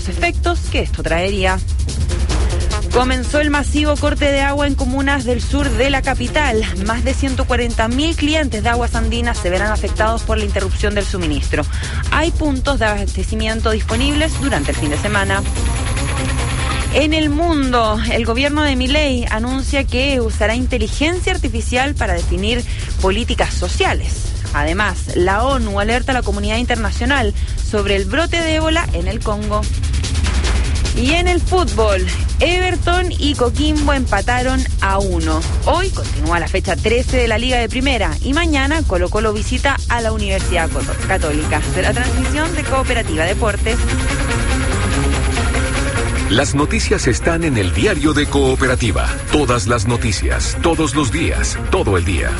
los efectos que esto traería. Comenzó el masivo corte de agua en comunas del sur de la capital. Más de 140.000 clientes de Aguas Andinas se verán afectados por la interrupción del suministro. Hay puntos de abastecimiento disponibles durante el fin de semana. En el mundo, el gobierno de Milei anuncia que usará inteligencia artificial para definir políticas sociales. Además, la ONU alerta a la comunidad internacional sobre el brote de ébola en el Congo. Y en el fútbol, Everton y Coquimbo empataron a 1. Hoy continúa la fecha 13 de la Liga de Primera y mañana Colo-Colo visita a la Universidad Católica. De la transmisión de Cooperativa Deportes. Las noticias están en el diario de Cooperativa. Todas las noticias, todos los días, todo el día.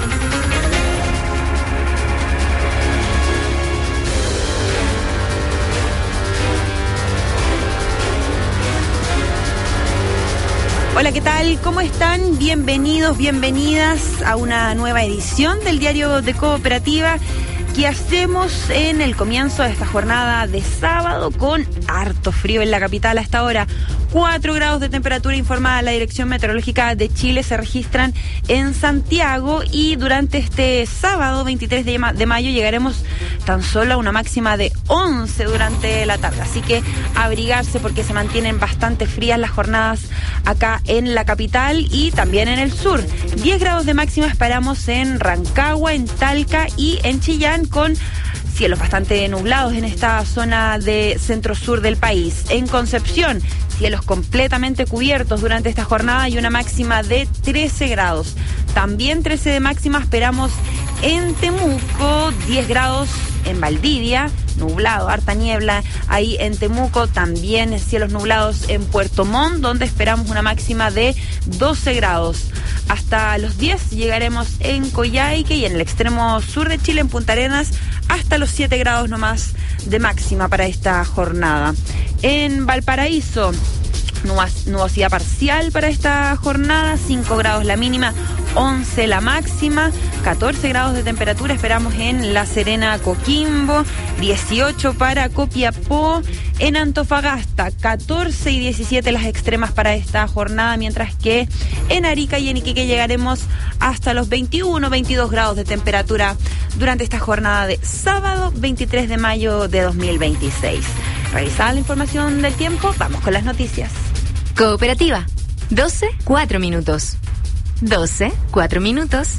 Hola, ¿qué tal? ¿Cómo están? Bienvenidos, bienvenidas a una nueva edición del Diario de Cooperativa que hacemos en el comienzo de esta jornada de sábado con harto frío en la capital hasta ahora. 4 grados de temperatura informada la Dirección Meteorológica de Chile se registran en Santiago y durante este sábado 23 de mayo llegaremos tan solo a una máxima de 11 durante la tarde. Así que abrigarse porque se mantienen bastante frías las jornadas acá en la capital y también en el sur. 10 grados de máxima esperamos en Rancagua, en Talca y en Chillán con cielos bastante nublados en esta zona de centro-sur del país. En Concepción, cielos completamente cubiertos durante esta jornada y una máxima de 13 grados. También 13 de máxima esperamos en Temuco, 10 grados en Valdivia, nublado, harta niebla ahí en Temuco, también cielos nublados en Puerto Montt, donde esperamos una máxima de 12 grados. Hasta los 10 llegaremos en Coyhaique y en el extremo sur de Chile, en Punta Arenas, hasta los 7 grados nomás de máxima para esta jornada. En Valparaíso, nubosidad parcial para esta jornada, 5 grados la mínima, 11 la máxima, 14 grados de temperatura esperamos en La Serena, Coquimbo, 18 para Copiapó, en Antofagasta 14 y 17 las extremas para esta jornada, mientras que en Arica y en Iquique llegaremos hasta los 21, 22 grados de temperatura durante esta jornada de sábado 23 de mayo de 2026. Revisada la información del tiempo, vamos con las noticias. Cooperativa, 12, 4 minutos. 12, 4 minutos.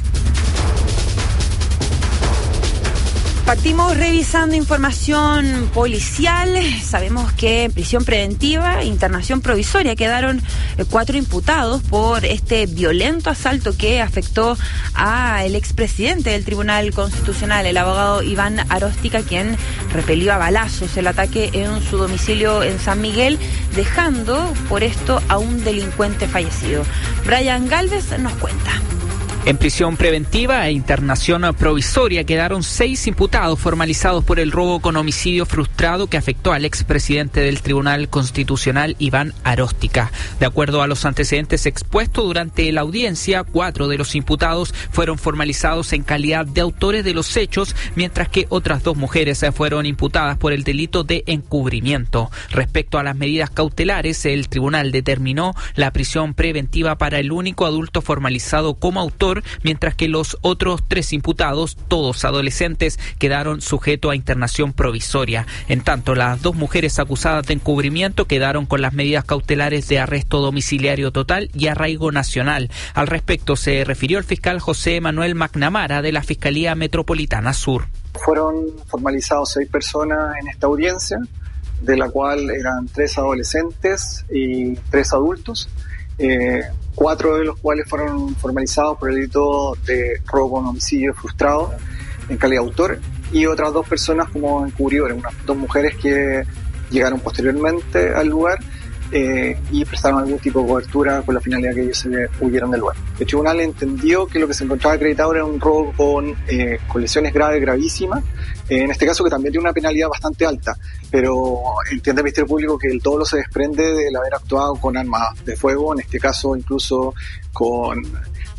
Partimos revisando información policial. Sabemos que en prisión preventiva, internación provisoria, quedaron 4 imputados por este violento asalto que afectó al expresidente del Tribunal Constitucional, el abogado Iván Aróstica, quien repelió a balazos el ataque en su domicilio en San Miguel, dejando por esto a un delincuente fallecido. Brian Galvez nos cuenta. En prisión preventiva e internación provisoria quedaron 6 imputados formalizados por el robo con homicidio frustrado que afectó al expresidente del Tribunal Constitucional, Iván Aróstica. De acuerdo a los antecedentes expuestos durante la audiencia, 4 de los imputados fueron formalizados en calidad de autores de los hechos, mientras que otras 2 mujeres fueron imputadas por el delito de encubrimiento. Respecto a las medidas cautelares, el tribunal determinó la prisión preventiva para el único adulto formalizado como autor, mientras que los otros 3 imputados, todos adolescentes, quedaron sujetos a internación provisoria. En tanto, las 2 mujeres acusadas de encubrimiento quedaron con las medidas cautelares de arresto domiciliario total y arraigo nacional. Al respecto se refirió el fiscal José Manuel McNamara de la Fiscalía Metropolitana Sur. Fueron formalizados 6 personas en esta audiencia, de la cual eran 3 adolescentes y 3 adultos. 4 de los cuales fueron formalizados por el delito de robo con homicidio frustrado en calidad de autor, y otras 2 personas como encubridores, unas 2 mujeres que llegaron posteriormente al lugar y prestaron algún tipo de cobertura con la finalidad que ellos se huyeran del lugar. El tribunal entendió que lo que se encontraba acreditado era un robo con lesiones graves, gravísimas, en este caso que también tiene una penalidad bastante alta, pero entiende el Ministerio Público que el dolo se desprende del haber actuado con armas de fuego, en este caso incluso con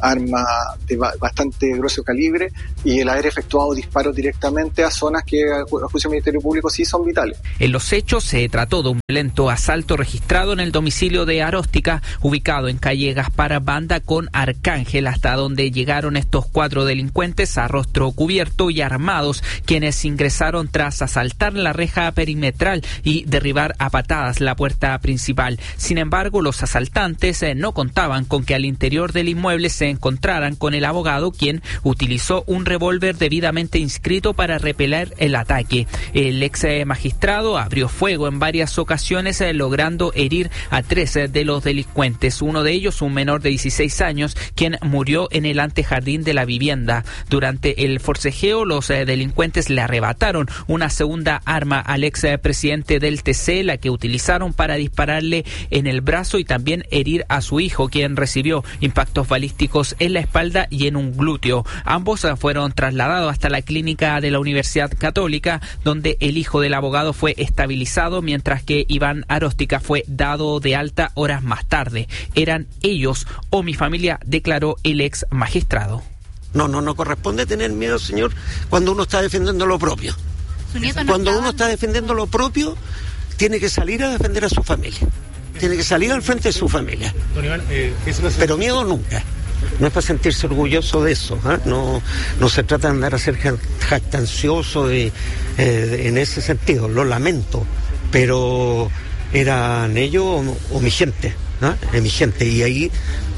arma de bastante grueso calibre y el haber efectuado disparos directamente a zonas que a juicio del Ministerio Público sí son vitales. En los hechos se trató de un violento asalto registrado en el domicilio de Aróstica, ubicado en calle Gaspar Banda con Arcángel, hasta donde llegaron estos 4 delincuentes a rostro cubierto y armados, quienes ingresaron tras asaltar la reja perimetral y derribar a patadas la puerta principal. Sin embargo, los asaltantes no contaban con que al interior del inmueble se encontraran con el abogado, quien utilizó un revólver debidamente inscrito para repeler el ataque. El ex magistrado abrió fuego en varias ocasiones, logrando herir a 3 de los delincuentes, uno de ellos un menor de 16 años, quien murió en el antejardín de la vivienda. Durante el forcejeo, los delincuentes le arrebataron una segunda arma al ex presidente del TC, la que utilizaron para dispararle en el brazo y también herir a su hijo, quien recibió impactos balísticos en la espalda y en un glúteo. Ambos fueron trasladados hasta la clínica de la Universidad Católica, donde el hijo del abogado fue estabilizado, mientras que Iván Aróstica fue dado de alta horas más tarde. Eran ellos o mi familia, declaró el ex magistrado. No corresponde tener miedo, señor, cuando uno está defendiendo lo propio. Cuando uno está defendiendo lo propio, tiene que salir a defender a su familia. Tiene que salir al frente de su familia. Pero miedo nunca. No es para sentirse orgulloso de eso, ¿eh? No se trata de andar a ser jactancioso en ese sentido, lo lamento, pero eran ellos o mi gente, ¿eh? Mi gente, y ahí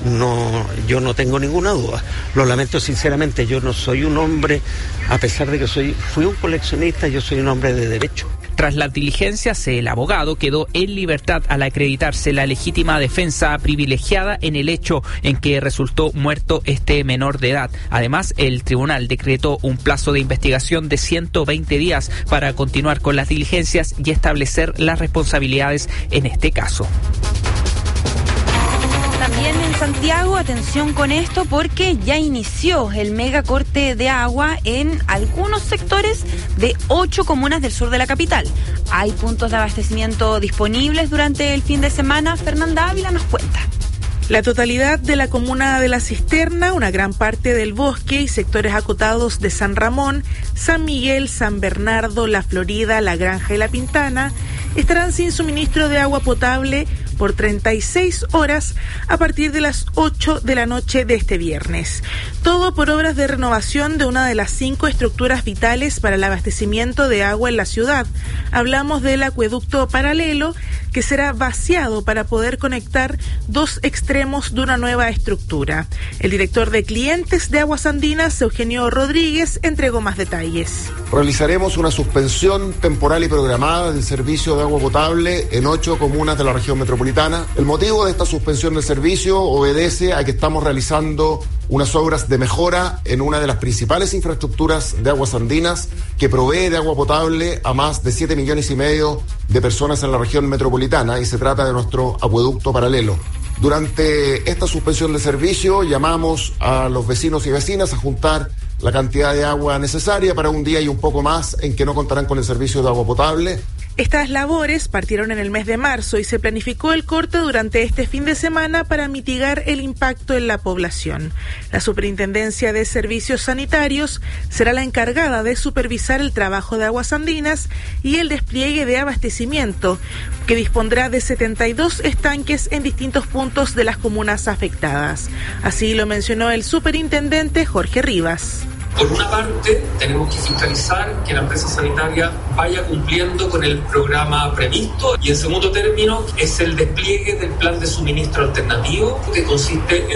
yo no tengo ninguna duda. Lo lamento sinceramente, yo no soy un hombre, a pesar de que fui un coleccionista, yo soy un hombre de derecho. Tras las diligencias, el abogado quedó en libertad al acreditarse la legítima defensa privilegiada en el hecho en que resultó muerto este menor de edad. Además, el tribunal decretó un plazo de investigación de 120 días para continuar con las diligencias y establecer las responsabilidades en este caso. También en Santiago, atención con esto, porque ya inició el mega corte de agua en algunos sectores de 8 comunas del sur de la capital. Hay puntos de abastecimiento disponibles durante el fin de semana. Fernanda Ávila nos cuenta. La totalidad de la comuna de La Cisterna, una gran parte del Bosque y sectores acotados de San Ramón, San Miguel, San Bernardo, La Florida, La Granja y La Pintana estarán sin suministro de agua potable por 36 horas a partir de las 8 de la noche de este viernes. Todo por obras de renovación de una de las 5 estructuras vitales para el abastecimiento de agua en la ciudad. Hablamos del acueducto paralelo, que será vaciado para poder conectar 2 extremos de una nueva estructura. El director de clientes de Aguas Andinas, Eugenio Rodríguez, entregó más detalles. Realizaremos una suspensión temporal y programada del servicio de agua potable en 8 comunas de la región metropolitana. El motivo de esta suspensión del servicio obedece a que estamos realizando unas obras de mejora en una de las principales infraestructuras de Aguas Andinas, que provee de agua potable a más de 7,5 millones de personas en la región metropolitana, y se trata de nuestro acueducto paralelo. Durante esta suspensión de servicio llamamos a los vecinos y vecinas a juntar la cantidad de agua necesaria para un día y un poco más en que no contarán con el servicio de agua potable. Estas labores partieron en el mes de marzo y se planificó el corte durante este fin de semana para mitigar el impacto en la población. La Superintendencia de Servicios Sanitarios será la encargada de supervisar el trabajo de Aguas Andinas y el despliegue de abastecimiento, que dispondrá de 72 estanques en distintos puntos de las comunas afectadas. Así lo mencionó el superintendente Jorge Rivas. Por una parte, tenemos que fiscalizar que la empresa sanitaria vaya cumpliendo con el programa previsto, y en segundo término es el despliegue del plan de suministro alternativo, que consiste en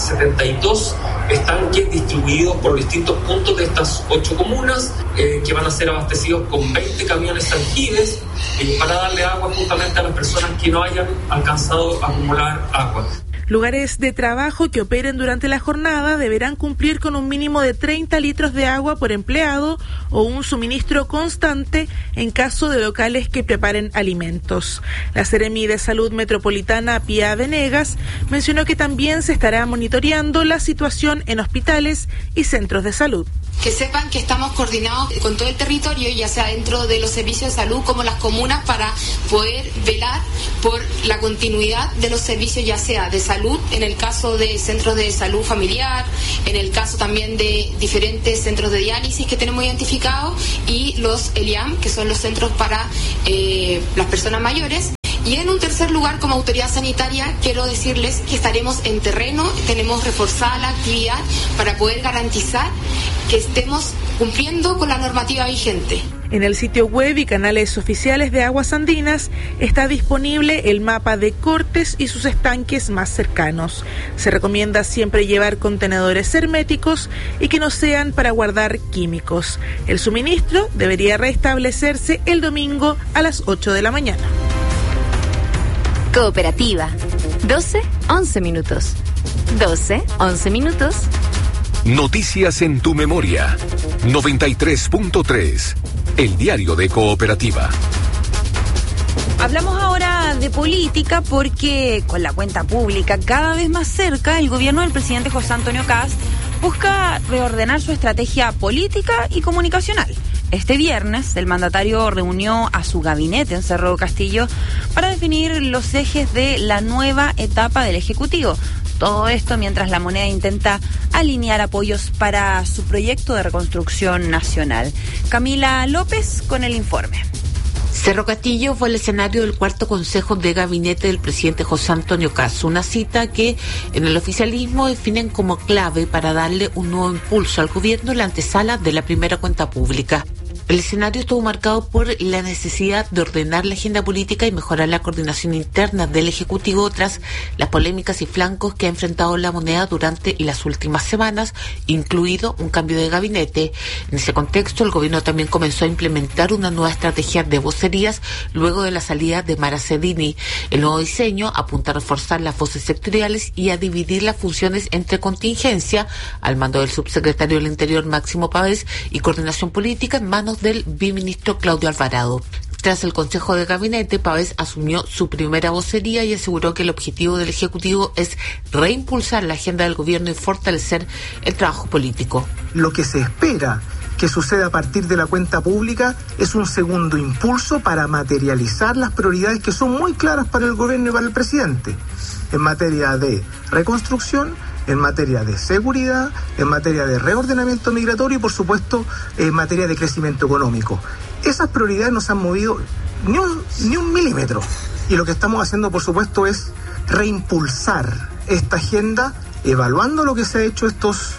72 estanques distribuidos por distintos puntos de estas 8 comunas, que van a ser abastecidos con 20 camiones aljibes para darle agua justamente a las personas que no hayan alcanzado a acumular agua. Lugares de trabajo que operen durante la jornada deberán cumplir con un mínimo de 30 litros de agua por empleado o un suministro constante en caso de locales que preparen alimentos. La Seremi de Salud Metropolitana, Pía Venegas, mencionó que también se estará monitoreando la situación en hospitales y centros de salud. Que sepan que estamos coordinados con todo el territorio, ya sea dentro de los servicios de salud como las comunas, para poder velar por la continuidad de los servicios, ya sea de salud, en el caso de centros de salud familiar, en el caso también de diferentes centros de diálisis que tenemos identificados, y los ELIAM, que son los centros para las personas mayores. Y en un tercer lugar, como autoridad sanitaria, quiero decirles que estaremos en terreno, tenemos reforzada la actividad para poder garantizar que estemos cumpliendo con la normativa vigente. En el sitio web y canales oficiales de Aguas Andinas está disponible el mapa de cortes y sus estanques más cercanos. Se recomienda siempre llevar contenedores herméticos y que no sean para guardar químicos. El suministro debería restablecerse el domingo a las 8 de la mañana. Cooperativa. 12-11 minutos. 12-11 minutos. Noticias en tu memoria. 93.3. El diario de Cooperativa. Hablamos ahora de política porque con la cuenta pública cada vez más cerca, el gobierno del presidente José Antonio Kast busca reordenar su estrategia política y comunicacional. Este viernes, el mandatario reunió a su gabinete en Cerro Castillo para definir los ejes de la nueva etapa del Ejecutivo. Todo esto mientras la moneda intenta alinear apoyos para su proyecto de reconstrucción nacional. Camila López con el informe. Cerro Castillo fue el escenario del cuarto consejo de gabinete del presidente José Antonio Kast, una cita que en el oficialismo definen como clave para darle un nuevo impulso al gobierno en la antesala de la primera cuenta pública. El escenario estuvo marcado por la necesidad de ordenar la agenda política y mejorar la coordinación interna del Ejecutivo tras las polémicas y flancos que ha enfrentado la moneda durante las últimas semanas, incluido un cambio de gabinete. En ese contexto, el gobierno también comenzó a implementar una nueva estrategia de vocerías luego de la salida de Mara Cedini. El nuevo diseño apunta a reforzar las voces sectoriales y a dividir las funciones entre contingencia, al mando del subsecretario del Interior Máximo Pavés, y coordinación política en manos del biministro Claudio Alvarado. Tras el Consejo de Gabinete, Pavés asumió su primera vocería y aseguró que el objetivo del Ejecutivo es reimpulsar la agenda del gobierno y fortalecer el trabajo político. Lo que se espera que suceda a partir de la cuenta pública es un segundo impulso para materializar las prioridades que son muy claras para el gobierno y para el presidente, en materia de reconstrucción, en materia de seguridad, en materia de reordenamiento migratorio y, por supuesto, en materia de crecimiento económico. Esas prioridades no se han movido ni un milímetro. Y lo que estamos haciendo, por supuesto, es reimpulsar esta agenda, evaluando lo que se ha hecho estos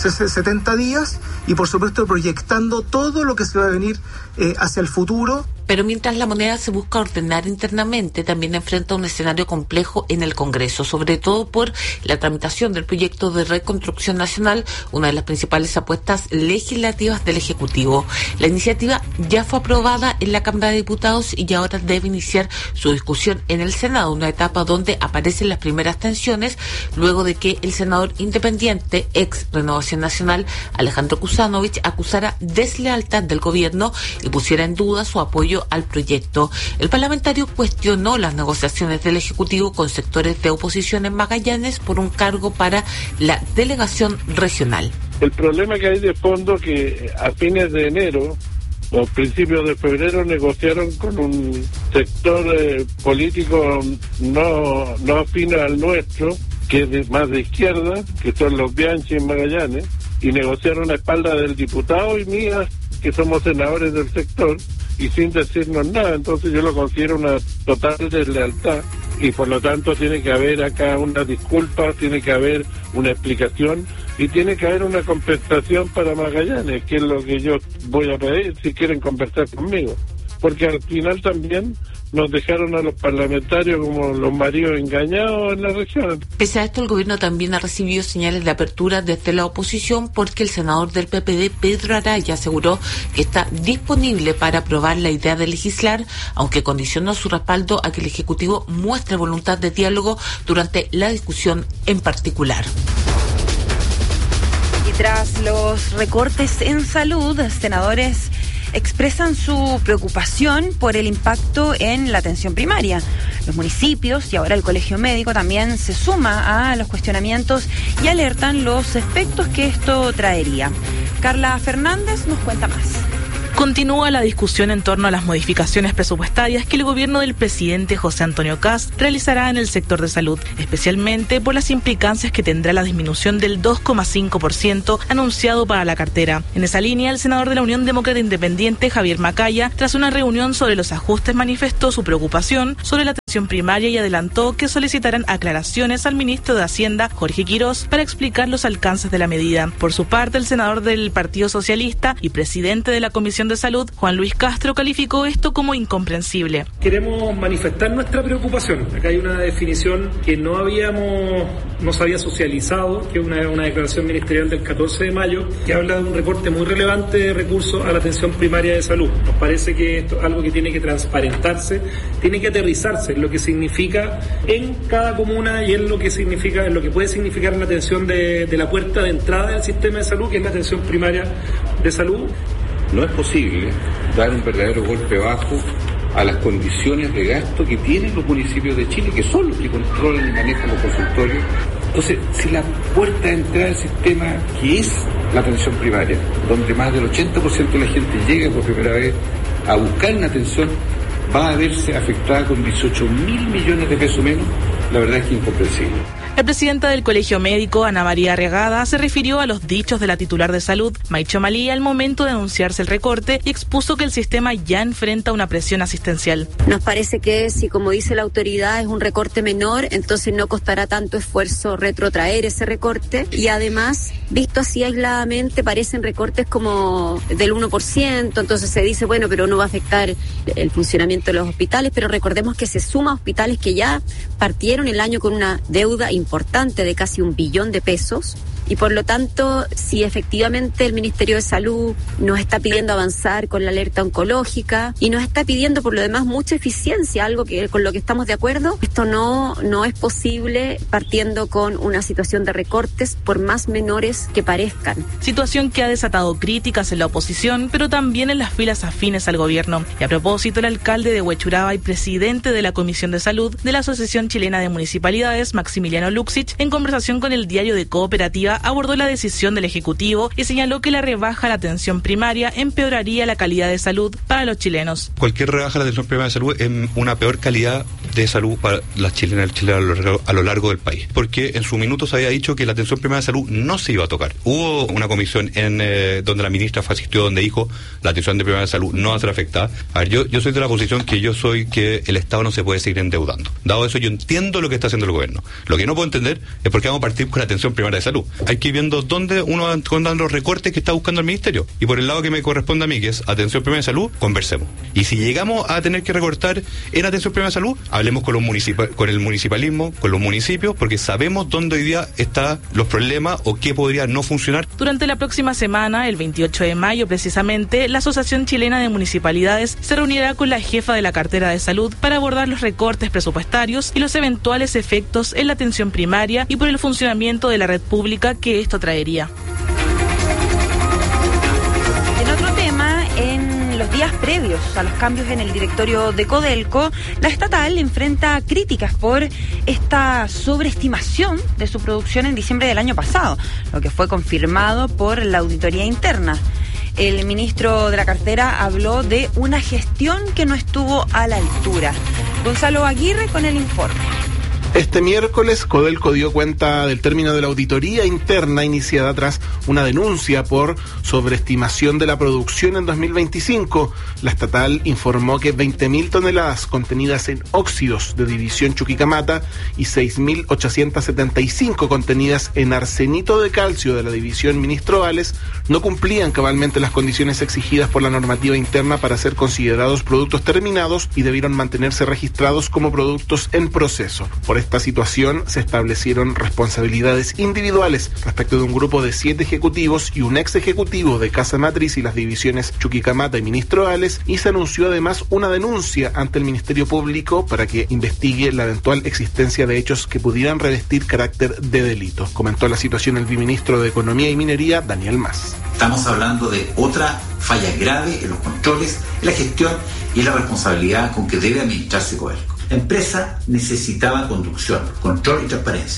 70 días y, por supuesto, proyectando todo lo que se va a venir hacia el futuro. Pero mientras la moneda se busca ordenar internamente, también enfrenta un escenario complejo en el Congreso, sobre todo por la tramitación del proyecto de reconstrucción nacional, una de las principales apuestas legislativas del Ejecutivo. La iniciativa ya fue aprobada en la Cámara de Diputados y ya ahora debe iniciar su discusión en el Senado, una etapa donde aparecen las primeras tensiones luego de que el senador independiente, ex Renovación Nacional, Alejandro Kuzanovich, acusara deslealtad del gobierno y pusiera en duda su apoyo al proyecto. El parlamentario cuestionó las negociaciones del Ejecutivo con sectores de oposición en Magallanes por un cargo para la delegación regional. El problema que hay de fondo que a fines de enero o principios de febrero negociaron con un sector político no afín al nuestro, que es más de izquierda, que son los Bianchi en Magallanes, y negociaron a espaldas del diputado y mía, que somos senadores del sector, y sin decirnos nada. Entonces yo lo considero una total deslealtad y por lo tanto tiene que haber acá una disculpa, tiene que haber una explicación y tiene que haber una compensación para Magallanes, que es lo que yo voy a pedir si quieren conversar conmigo, porque al final también nos dejaron a los parlamentarios como los maridos engañados en la región. Pese a esto, el gobierno también ha recibido señales de apertura desde la oposición porque el senador del PPD, Pedro Araya, aseguró que está disponible para aprobar la idea de legislar, aunque condicionó su respaldo a que el Ejecutivo muestre voluntad de diálogo durante la discusión en particular. Y tras los recortes en salud, senadores expresan su preocupación por el impacto en la atención primaria. Los municipios y ahora el Colegio Médico también se suma a los cuestionamientos y alertan los efectos que esto traería. Carla Fernández nos cuenta más. Continúa la discusión en torno a las modificaciones presupuestarias que el gobierno del presidente José Antonio Kast realizará en el sector de salud, especialmente por las implicancias que tendrá la disminución del 2,5% anunciado para la cartera. En esa línea, el senador de la Unión Demócrata Independiente, Javier Macaya, tras una reunión sobre los ajustes, manifestó su preocupación sobre la atención primaria y adelantó que solicitarán aclaraciones al ministro de Hacienda, Jorge Quirós, para explicar los alcances de la medida. Por su parte, el senador del Partido Socialista y presidente de la Comisión de Salud, Juan Luis Castro, calificó esto como incomprensible. Queremos manifestar nuestra preocupación. Acá hay una definición que no se había socializado, que es una declaración ministerial del 14 de mayo, que habla de un recorte muy relevante de recursos a la atención primaria de salud. Nos parece que esto es algo que tiene que transparentarse, tiene que aterrizarse en lo que significa en cada comuna y en lo que puede significar en la atención de la puerta de entrada del sistema de salud, que es la atención primaria de salud. No es posible dar un verdadero golpe bajo a las condiciones de gasto que tienen los municipios de Chile, que son los que controlan y manejan los consultorios. Entonces, si la puerta de entrada del sistema, que es la atención primaria, donde más del 80% de la gente llega por primera vez a buscar una atención, va a verse afectada con 18.000 millones de pesos menos, la verdad es que incomprensible. La presidenta del Colegio Médico, Ana María Arriagada, se refirió a los dichos de la titular de salud, Maicho Malí, al momento de anunciarse el recorte y expuso que el sistema ya enfrenta una presión asistencial. Nos parece que si, como dice la autoridad, es un recorte menor, entonces no costará tanto esfuerzo retrotraer ese recorte y además, visto así aisladamente, parecen recortes como del 1%, entonces se dice, bueno, pero no va a afectar el funcionamiento de los hospitales, pero recordemos que se suma a hospitales que ya partieron el año con una deuda importante de casi 1 billón de pesos y por lo tanto, si efectivamente el Ministerio de Salud nos está pidiendo avanzar con la alerta oncológica y nos está pidiendo por lo demás mucha eficiencia, algo que con lo que estamos de acuerdo, esto no es posible partiendo con una situación de recortes por más menores que parezcan. Situación que ha desatado críticas en la oposición, pero también en las filas afines al gobierno. Y a propósito, el alcalde de Huechuraba y presidente de la Comisión de Salud de la Asociación Chilena de Municipalidades, Maximiliano Luxich, en conversación con el diario de Cooperativa, abordó la decisión del Ejecutivo y señaló que la rebaja a la atención primaria empeoraría la calidad de salud para los chilenos. Cualquier rebaja a la atención primaria de salud es una peor calidad de salud para las chilenas y el chileno a lo largo del país, porque en su minuto se había dicho que la atención primaria de salud no se iba a tocar. Hubo una comisión donde la ministra asistió, donde dijo la atención primaria de salud no va a ser afectada. A ver, yo soy de la posición que el Estado no se puede seguir endeudando. Dado eso, yo entiendo lo que está haciendo el gobierno. Lo que no puedo entender es por qué vamos a partir con la atención primaria de salud. Hay que ir viendo dónde uno va encontrando los recortes que está buscando el ministerio. Y por el lado que me corresponde a mí, que es atención primaria de salud, conversemos. Y si llegamos a tener que recortar en atención primaria de salud, hablemos con el municipalismo, con los municipios, porque sabemos dónde hoy día están los problemas o qué podría no funcionar. Durante la próxima semana, el 28 de mayo precisamente, la Asociación Chilena de Municipalidades se reunirá con la jefa de la cartera de salud para abordar los recortes presupuestarios y los eventuales efectos en la atención primaria y por el funcionamiento de la red pública que esto traería. En otro tema, en los días previos a los cambios en el directorio de Codelco, la estatal enfrenta críticas por esta sobreestimación de su producción en diciembre del año pasado, lo que fue confirmado por la auditoría interna. El ministro de la cartera habló de una gestión que no estuvo a la altura. Gonzalo Aguirre con el informe. Este miércoles, Codelco dio cuenta del término de la auditoría interna iniciada tras una denuncia por sobreestimación de la producción en 2025. La estatal informó que 20.000 toneladas contenidas en óxidos de división Chuquicamata y 6.875 contenidas en arsenito de calcio de la división Ministro Vales no cumplían cabalmente las condiciones exigidas por la normativa interna para ser considerados productos terminados y debieron mantenerse registrados como productos en proceso. Por esta situación se establecieron responsabilidades individuales respecto de un grupo de 7 ejecutivos y un ex ejecutivo de Casa Matriz y las divisiones Chuquicamata y Ministro Vales, y se anunció además una denuncia ante el Ministerio Público para que investigue la eventual existencia de hechos que pudieran revestir carácter de delito. Comentó la situación el viceministro de Economía y Minería, Daniel Mas. Estamos hablando de otra falla grave en los controles, en la gestión y en la responsabilidad con que debe administrarse Codelco. La empresa necesitaba conducción, control y transparencia.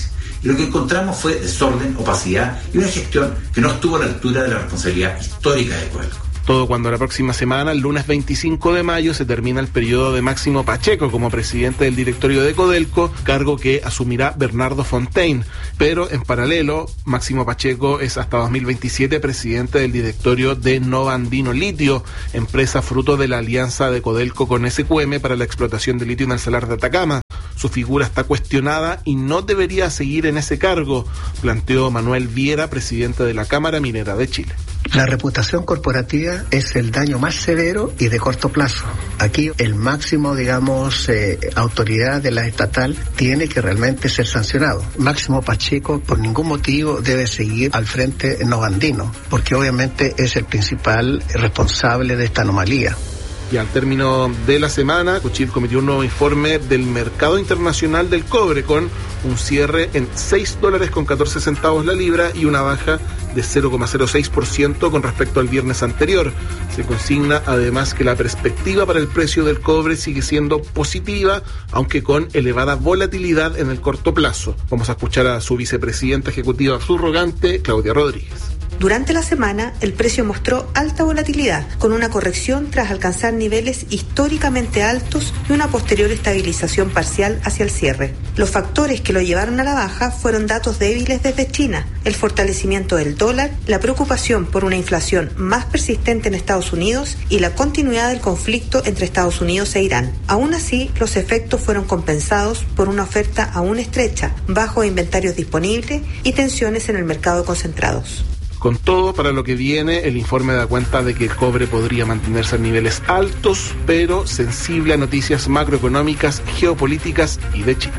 Y lo que encontramos fue desorden, opacidad y una gestión que no estuvo a la altura de la responsabilidad histórica de Codelco. Todo cuando la próxima semana, el lunes 25 de mayo, se termina el periodo de Máximo Pacheco como presidente del directorio de Codelco, cargo que asumirá Bernardo Fontaine. Pero en paralelo, Máximo Pacheco es hasta 2027 presidente del directorio de Nova Andino Litio, empresa fruto de la alianza de Codelco con SQM para la explotación de litio en el Salar de Atacama. Su figura está cuestionada y no debería seguir en ese cargo, planteó Manuel Viera, presidente de la Cámara Minera de Chile. La reputación corporativa es el daño más severo y de corto plazo. Aquí el máximo, autoridad de la estatal tiene que realmente ser sancionado. Máximo Pacheco por ningún motivo debe seguir al frente Nova Andino, porque obviamente es el principal responsable de esta anomalía. Y al término de la semana, Cochil cometió un nuevo informe del mercado internacional del cobre con un cierre en $6.14 la libra y una baja de 0,06% con respecto al viernes anterior. Se consigna además que la perspectiva para el precio del cobre sigue siendo positiva, aunque con elevada volatilidad en el corto plazo. Vamos a escuchar a su vicepresidenta ejecutiva subrogante, Claudia Rodríguez. Durante la semana, el precio mostró alta volatilidad, con una corrección tras alcanzar niveles históricamente altos y una posterior estabilización parcial hacia el cierre. Los factores que lo llevaron a la baja fueron datos débiles desde China, el fortalecimiento del dólar, la preocupación por una inflación más persistente en Estados Unidos y la continuidad del conflicto entre Estados Unidos e Irán. Aún así, los efectos fueron compensados por una oferta aún estrecha, bajos inventarios disponibles y tensiones en el mercado de concentrados. Con todo, para lo que viene, el informe da cuenta de que el cobre podría mantenerse a niveles altos, pero sensible a noticias macroeconómicas, geopolíticas y de Chile.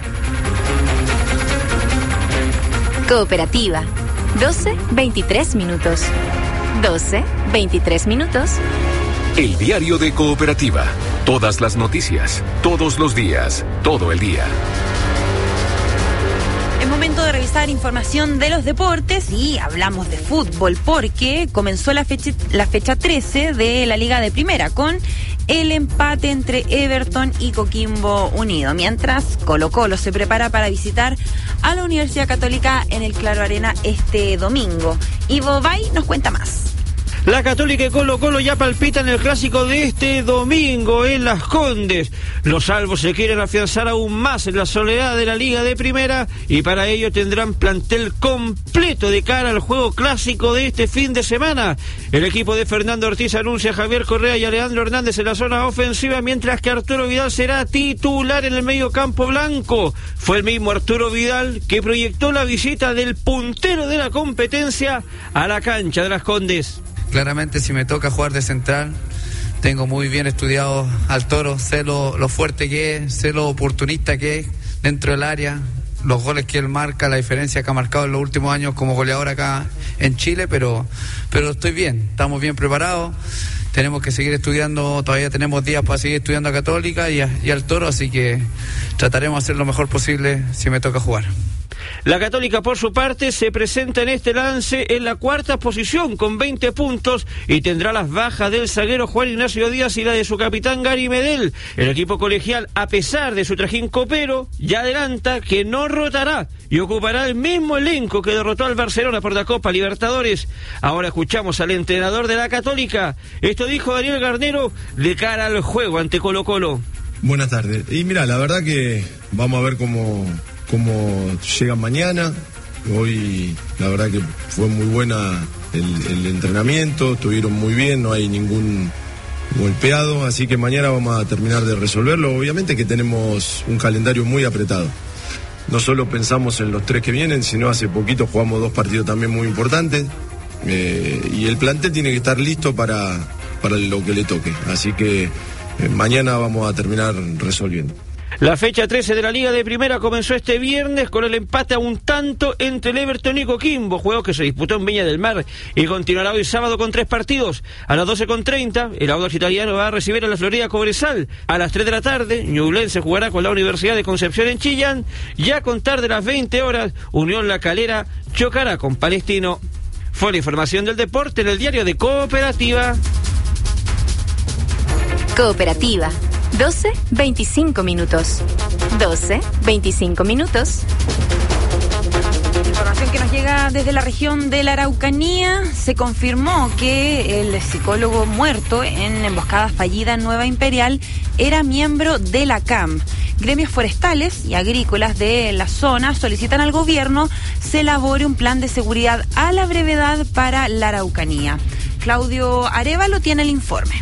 Cooperativa. 12:23 minutos. 12:23 minutos. El diario de Cooperativa. Todas las noticias, todos los días, todo el día. Es momento de revisar información de los deportes y hablamos de fútbol porque comenzó la fecha 13 de la Liga de Primera con el empate entre Everton y Coquimbo Unido, mientras Colo-Colo se prepara para visitar a la Universidad Católica en el Claro Arena este domingo. Ivo Bay nos cuenta más. La Católica y Colo-Colo ya palpitan el clásico de este domingo en Las Condes. Los salvos se quieren afianzar aún más en la soledad de la Liga de Primera y para ello tendrán plantel completo de cara al juego clásico de este fin de semana. El equipo de Fernando Ortiz anuncia a Javier Correa y a Leandro Hernández en la zona ofensiva, mientras que Arturo Vidal será titular en el medio campo blanco. Fue el mismo Arturo Vidal que proyectó la visita del puntero de la competencia a la cancha de Las Condes. Claramente, si me toca jugar de central, tengo muy bien estudiado al Toro, sé lo fuerte que es, sé lo oportunista que es dentro del área, los goles que él marca, la diferencia que ha marcado en los últimos años como goleador acá en Chile, pero estoy bien, estamos bien preparados, tenemos que seguir estudiando, todavía tenemos días para seguir estudiando a Católica y al Toro, así que trataremos de hacer lo mejor posible si me toca jugar. La Católica, por su parte, se presenta en este lance en la cuarta posición con 20 puntos y tendrá las bajas del zaguero Juan Ignacio Díaz y la de su capitán Gary Medel. El equipo colegial, a pesar de su trajín copero, ya adelanta que no rotará y ocupará el mismo elenco que derrotó al Barcelona por la Copa Libertadores. Ahora escuchamos al entrenador de la Católica. Esto dijo Daniel Garnero de cara al juego ante Colo-Colo. Buenas tardes. Y mira, la verdad que vamos a ver cómo llegan mañana. Hoy la verdad que fue muy buena el entrenamiento, estuvieron muy bien, no hay ningún golpeado, así que mañana vamos a terminar de resolverlo. Obviamente que tenemos un calendario muy apretado. No solo pensamos en los 3 que vienen, sino hace poquito jugamos 2 partidos también muy importantes y el plantel tiene que estar listo para lo que le toque. Así que mañana vamos a terminar resolviendo. La fecha 13 de la Liga de Primera comenzó este viernes con el empate a un tanto entre el Everton y Coquimbo, juego que se disputó en Viña del Mar y continuará hoy sábado con 3 partidos. A las 12:30, el Audax Italiano va a recibir a la Florida Cobresal. A las 3 de la tarde, Ñublense jugará con la Universidad de Concepción en Chillán. Ya a contar de las 20 horas, Unión La Calera chocará con Palestino. Fue la información del deporte en el diario de Cooperativa. Cooperativa. 12:25 minutos. 12:25 minutos. Información que nos llega desde la región de la Araucanía. Se confirmó que el psicólogo muerto en emboscada fallida en Nueva Imperial era miembro de la CAM. Gremios forestales y agrícolas de la zona solicitan al gobierno se elabore un plan de seguridad a la brevedad para la Araucanía. Claudio Arévalo tiene el informe.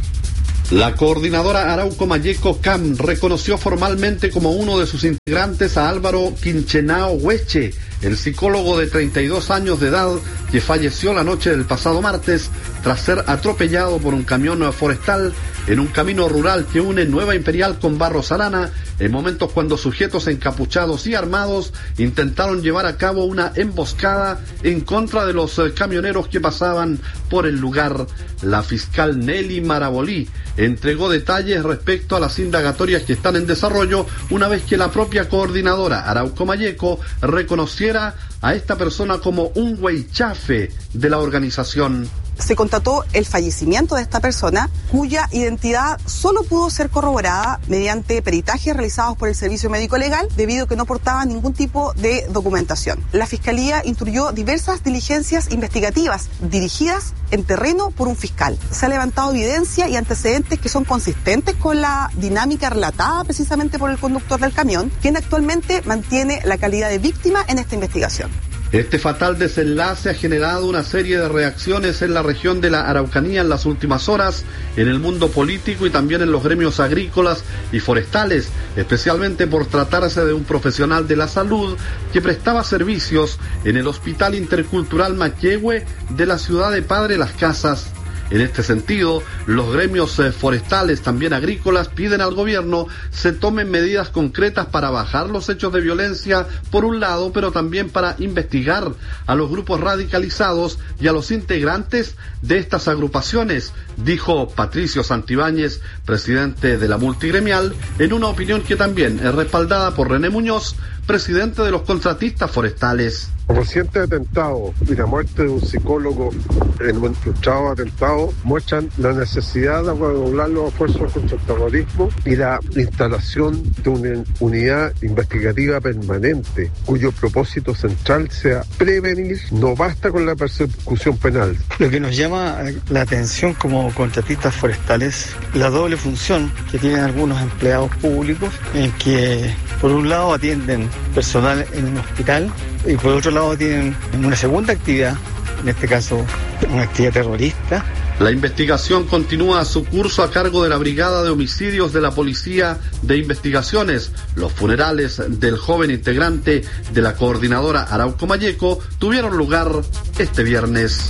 La coordinadora Arauco Mayeco CAM reconoció formalmente como uno de sus integrantes a Álvaro Quinchenao Hueche, el psicólogo de 32 años de edad que falleció la noche del pasado martes tras ser atropellado por un camión forestal en un camino rural que une Nueva Imperial con Barros Arana, en momentos cuando sujetos encapuchados y armados intentaron llevar a cabo una emboscada en contra de los camioneros que pasaban por el lugar. La fiscal Nelly Marabolí entregó detalles respecto a las indagatorias que están en desarrollo una vez que la propia coordinadora Arauco Mayeco reconociera a esta persona como un huaychafe de la organización. Se constató el fallecimiento de esta persona, cuya identidad solo pudo ser corroborada mediante peritajes realizados por el Servicio Médico Legal, debido a que no portaba ningún tipo de documentación. La Fiscalía instruyó diversas diligencias investigativas dirigidas en terreno por un fiscal. Se ha levantado evidencia y antecedentes que son consistentes con la dinámica relatada precisamente por el conductor del camión, quien actualmente mantiene la calidad de víctima en esta investigación. Este fatal desenlace ha generado una serie de reacciones en la región de la Araucanía en las últimas horas, en el mundo político y también en los gremios agrícolas y forestales, especialmente por tratarse de un profesional de la salud que prestaba servicios en el Hospital Intercultural Maquehue de la ciudad de Padre Las Casas. En este sentido, los gremios forestales, también agrícolas, piden al gobierno se tomen medidas concretas para bajar los hechos de violencia, por un lado, pero también para investigar a los grupos radicalizados y a los integrantes de estas agrupaciones, dijo Patricio Santibáñez, presidente de la multigremial, en una opinión que también es respaldada por René Muñoz, presidente de los contratistas forestales. Los recientes atentados y la muerte de un psicólogo en un frustrado atentado muestran la necesidad de redoblar los esfuerzos contra el terrorismo y la instalación de una unidad investigativa permanente cuyo propósito central sea prevenir. No basta con la persecución penal. Lo que nos llama la atención como contratistas forestales, la doble función que tienen algunos empleados públicos, en que por un lado atienden personal en un hospital y por otro lado tienen una segunda actividad, en este caso una actividad terrorista. La investigación continúa a su curso a cargo de la Brigada de Homicidios de la Policía de Investigaciones. Los funerales del joven integrante de la coordinadora Arauco Mayeco tuvieron lugar este viernes.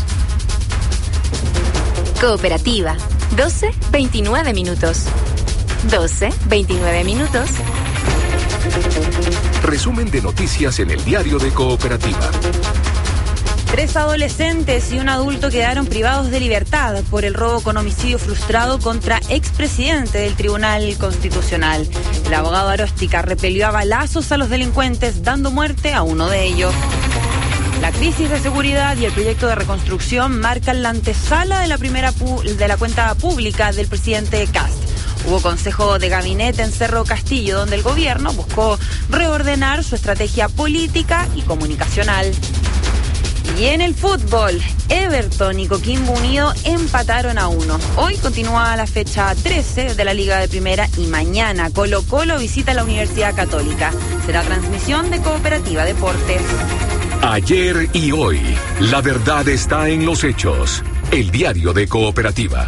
Cooperativa, 12:29 minutos. 12:29 minutos. Resumen de noticias en el diario de Cooperativa. 3 adolescentes y un adulto quedaron privados de libertad por el robo con homicidio frustrado contra expresidente del Tribunal Constitucional. El abogado Aróstica repelió a balazos a los delincuentes, dando muerte a uno de ellos. La crisis de seguridad y el proyecto de reconstrucción marcan la antesala de la cuenta pública del presidente Kast. Hubo consejo de gabinete en Cerro Castillo, donde el gobierno buscó reordenar su estrategia política y comunicacional. Y en el fútbol, Everton y Coquimbo Unido empataron a 1. Hoy continúa la fecha 13 de la Liga de Primera y mañana Colo-Colo visita la Universidad Católica. Será transmisión de Cooperativa Deportes. Ayer y hoy, la verdad está en los hechos. El diario de Cooperativa.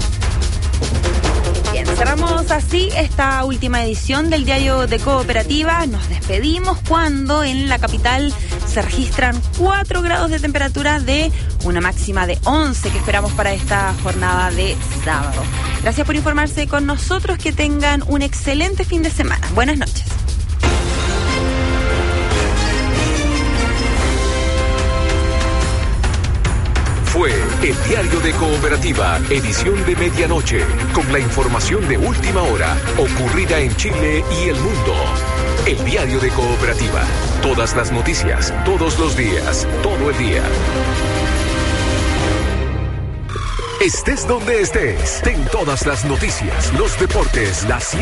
Bien, cerramos así esta última edición del diario de Cooperativa. Nos despedimos cuando en la capital se registran 4 grados de temperatura de una máxima de 11 que esperamos para esta jornada de sábado. Gracias por informarse con nosotros. Que tengan un excelente fin de semana. Buenas noches. Fue el diario de Cooperativa, edición de medianoche, con la información de última hora ocurrida en Chile y el mundo. El diario de Cooperativa, todas las noticias, todos los días, todo el día. Estés donde estés, ten todas las noticias, los deportes, las